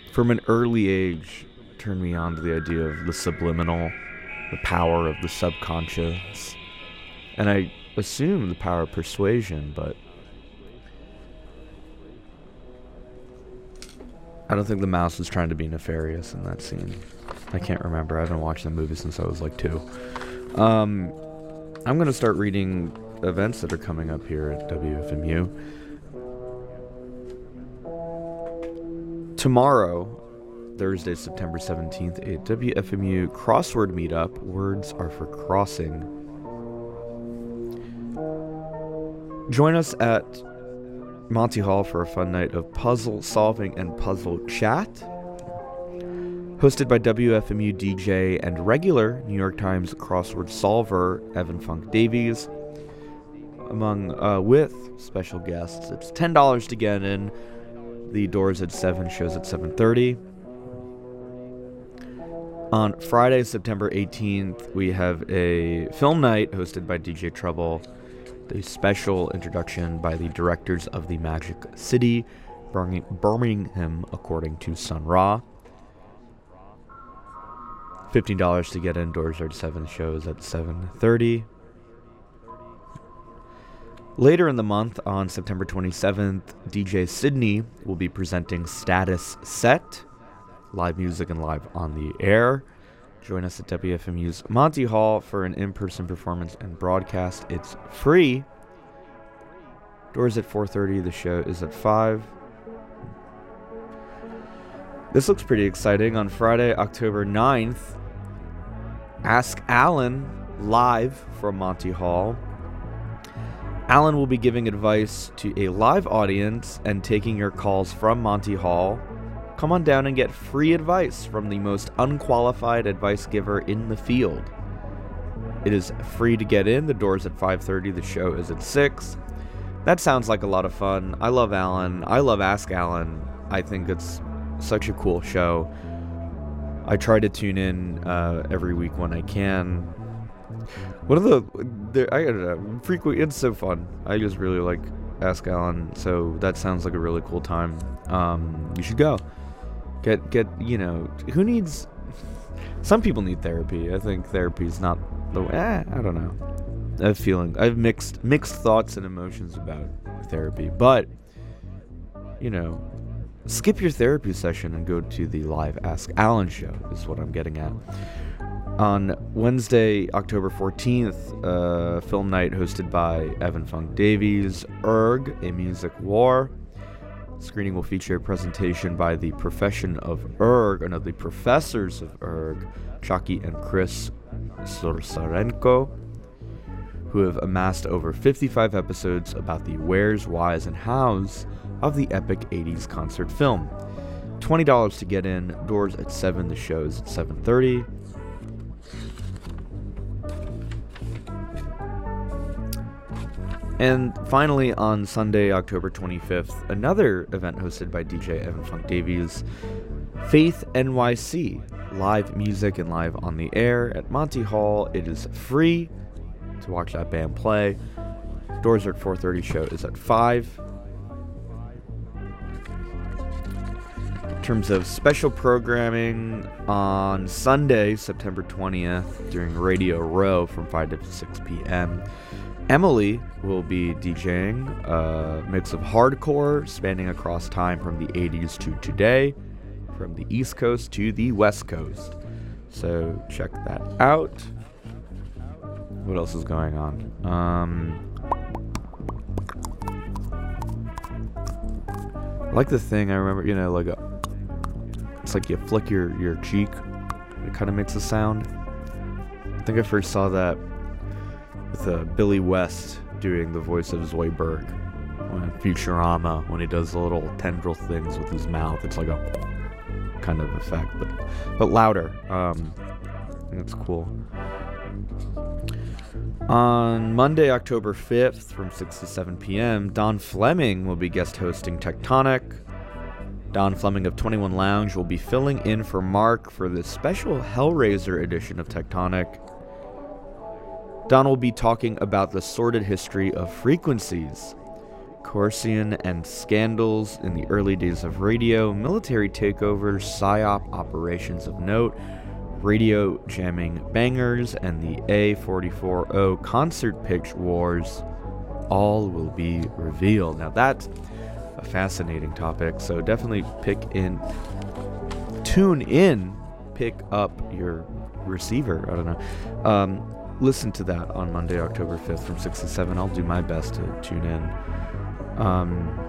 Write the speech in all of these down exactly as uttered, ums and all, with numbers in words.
from an early age, turned me on to the idea of the subliminal, the power of the subconscious, and I assume the power of persuasion, but I don't think the mouse was trying to be nefarious in that scene. I can't remember. I haven't watched the movie since I was like two. Um, I'm going to start reading events that are coming up here at W F M U. Tomorrow, Thursday, September seventeenth, a W F M U crossword meetup. Words are for crossing. Join us at Monty Hall for a fun night of puzzle solving and puzzle chat. Hosted by W F M U D J and regular New York Times crossword solver Evan Funk Davies. Among uh, with special guests. It's ten dollars to get in. The doors at seven, shows at seven thirty. On Friday, September eighteenth, we have a film night hosted by D J Trouble. The special introduction by the directors of the Magic City, Birmingham, according to Sun Ra. fifteen dollars to get in. Doors are at seven, shows at seven thirty. Later in the month, on September twenty-seventh, D J Sydney will be presenting Status Set, live music and live on the air. Join us at W F M U's Monty Hall for an in-person performance and broadcast. It's free. Doors at four thirty. The show is at five. This looks pretty exciting. On Friday, October ninth, Ask Alan live from Monty Hall. Alan will be giving advice to a live audience and taking your calls from Monty Hall. Come on down and get free advice from the most unqualified advice giver in the field. It is free to get in. The door's at five thirty. The show is at six. That sounds like a lot of fun. I love Alan. I love Ask Alan. I think it's such a cool show. I try to tune in uh, every week when I can. One of the, the I don't know, frequent, it's so fun. I just really like Ask Alan, so that sounds like a really cool time. Um, you should go. Get, get, you know, who needs, some people need therapy. I think therapy is not the way, eh, I don't know. I have feeling, I have mixed, mixed thoughts and emotions about therapy, but, you know, skip your therapy session and go to the live Ask Alan show, is what I'm getting at. On Wednesday, October fourteenth, uh, film night hosted by Evan Funk Davies, Erg, A Music War. Screening will feature a presentation by the Profession of Erg, and of the professors of Erg, Chucky and Chris Sorsarenko, who have amassed over fifty-five episodes about the wheres, whys, and hows of the epic eighties concert film. twenty dollars to get in. Doors at seven. The show's at seven thirty. And finally, on Sunday, October twenty-fifth, another event hosted by D J Evan Funk Davies, Faith N Y C, live music and live on the air at Monty Hall. It is free to watch that band play. Doors are at four thirty, show is at five. In terms of special programming, on Sunday, September twentieth, during Radio Row from five to six p.m., Emily will be DJing a mix of hardcore spanning across time from the eighties to today, from the East Coast to the West Coast. So check that out. What else is going on? Um, I like the thing, I remember, you know, like a, it's like you flick your, your cheek, it kind of makes a sound. I think I first saw that with uh, Billy West doing the voice of Zoidberg on Futurama, when he does the little tendril things with his mouth. It's like a kind of effect, but but louder. Um, I think it's cool. On Monday, October fifth, from six to seven p.m., Don Fleming will be guest hosting Tectonic. Don Fleming of twenty-one Lounge will be filling in for Mark for the special Hellraiser edition of Tectonic. Don will be talking about the sordid history of frequencies. Corsian and Scandals in the early days of radio, military takeovers, psyop operations of note, radio jamming bangers, and the A forty-four O concert pitch wars, all will be revealed. Now that's a fascinating topic, so definitely pick in, tune in, pick up your receiver, I don't know. Um, listen to that on Monday, October fifth from six to seven. I'll do my best to tune in. Um,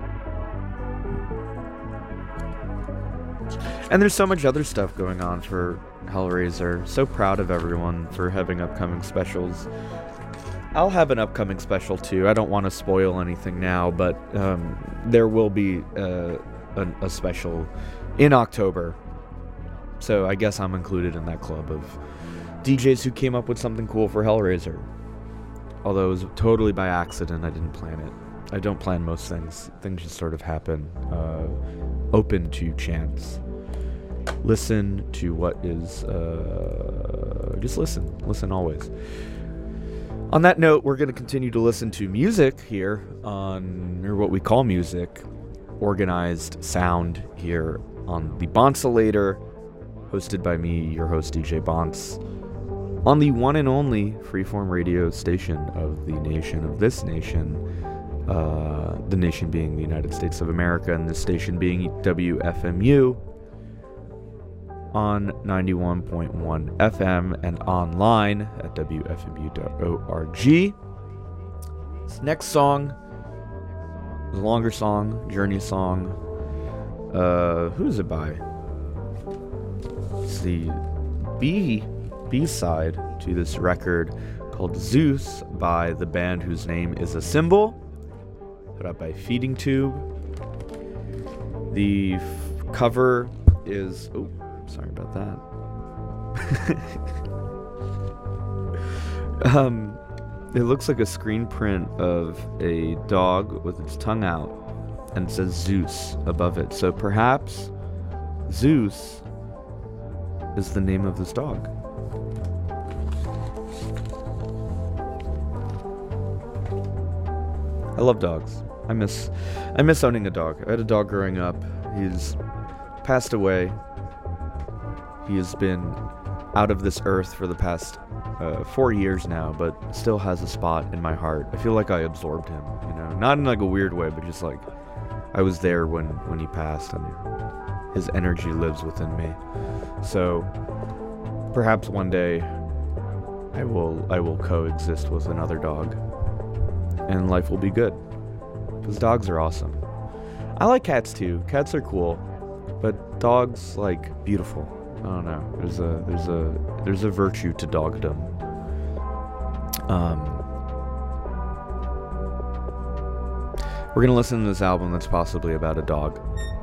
and there's so much other stuff going on for Hellraiser. So proud of everyone for having upcoming specials. I'll have an upcoming special too. I don't want to spoil anything now, but um, there will be uh, a, a special in October. So I guess I'm included in that club of D Js who came up with something cool for Hellraiser. Although it was totally by accident, I didn't plan it. I don't plan most things. Things just sort of happen, uh, open to chance. Listen to what is, uh, just listen. Listen always. On that note, we're going to continue to listen to music here on, or what we call music, organized sound here on the Bonsilator, hosted by me, your host, D J Bonce, on the one and only freeform radio station of the nation, of this nation, uh, the nation being the United States of America, and the station being W F M U, on ninety-one point one F M and online at W F M U dot org. This next song is a longer song, Journey song. Uh, who is it by? It's the B B-side to this record called Zeus by the band whose name is a symbol, put out by Feeding Tube. The f- cover is... Oh, sorry about that. um, it looks like a screen print of a dog with its tongue out, and it says Zeus above it. So perhaps Zeus is the name of this dog. I love dogs. I miss I miss owning a dog. I had a dog growing up. He's passed away. He has been out of this earth for the past uh, four years now, but still has a spot in my heart. I feel like I absorbed him, you know, not in like a weird way, but just like I was there when, when he passed, and his energy lives within me. So perhaps one day I will I will coexist with another dog, and life will be good. Because dogs are awesome. I like cats too. Cats are cool, but dogs, like, beautiful. I don't know. There's a there's a there's a virtue to dogdom. Um, we're gonna listen to this album that's possibly about a dog.